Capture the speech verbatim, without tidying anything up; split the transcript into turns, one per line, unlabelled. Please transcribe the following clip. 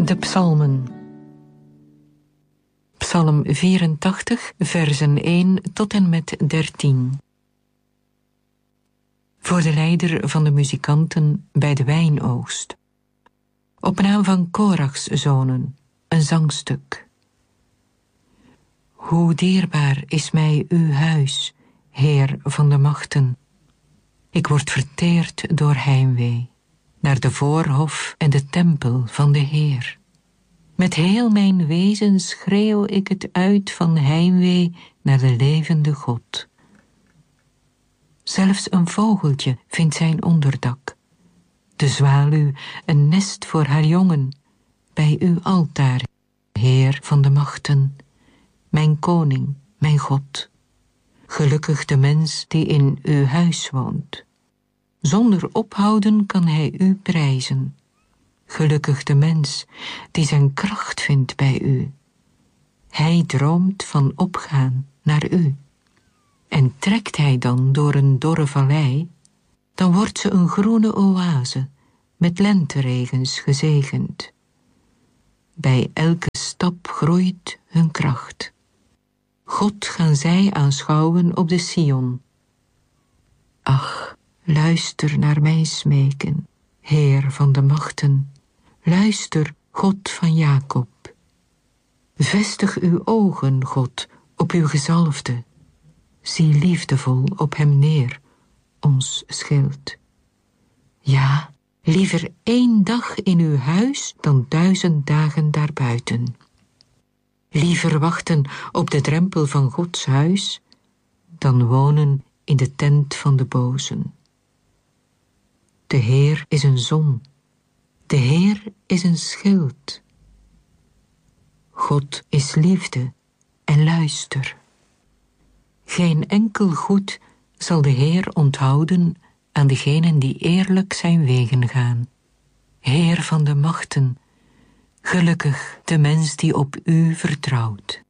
De psalmen. Psalm vierentachtig, versen één tot en met dertien. Voor de leider van de muzikanten bij de wijnoogst. Op naam van Korachs zonen, een zangstuk. Hoe dierbaar is mij uw huis, Heer van de machten. Ik word verteerd door heimwee, naar de voorhof en de tempel van de Heer. Met heel mijn wezen schreeuw ik het uit van heimwee naar de levende God. Zelfs een vogeltje vindt zijn onderdak. De zwaluw een nest voor haar jongen, bij uw altaar, Heer van de machten, mijn koning, mijn God. Gelukkig de mens die in uw huis woont. Zonder ophouden kan hij u prijzen. Gelukkig de mens die zijn kracht vindt bij u. Hij droomt van opgaan naar u. En trekt hij dan door een dorre vallei, dan wordt ze een groene oase, met lenteregens gezegend. Bij elke stap groeit hun kracht. God gaan zij aanschouwen op de Sion. Ach, luister naar mijn smeken, Heer van de machten. Luister, God van Jacob. Vestig uw ogen, God, op uw gezalfde. Zie liefdevol op hem neer, ons schild. Ja, liever één dag in uw huis dan duizend dagen daarbuiten. Liever wachten op de drempel van Gods huis dan wonen in de tent van de bozen. De Heer is een zon, de Heer is een schild. God is liefde en luister. Geen enkel goed zal de Heer onthouden aan degenen die eerlijk zijn wegen gaan. Heer van de machten, gelukkig de mens die op u vertrouwt.